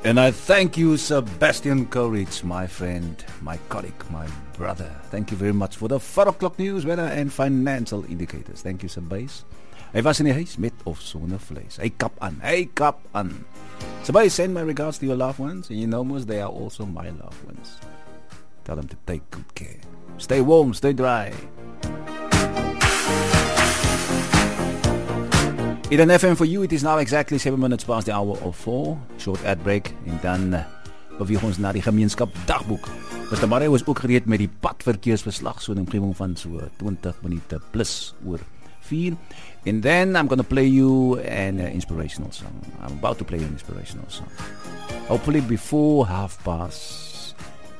And I thank you, Sebastian Courage, my friend, my colleague, my brother. Thank you very much for the 4 o'clock news, weather and financial indicators. Thank you, Sebastian. Hy was in die huis met of sonder vlees. Hy kap aan. Sebastian, send my regards to your loved ones, and you know most they are also my loved ones. Tell them to take good care. Stay warm, stay dry. Eden FM for you, it is now exactly 7 minutes past the hour of 4. Short ad break en dan beweeg ons na die gemeenskap dagboek. Mr. Mario is ook gereed met die padverkeersverslag so 'n omgewing van so 20 minute plus oor 4. And then I'm going to play you an inspirational song. I'm about to play an inspirational song. Hopefully before 4:30.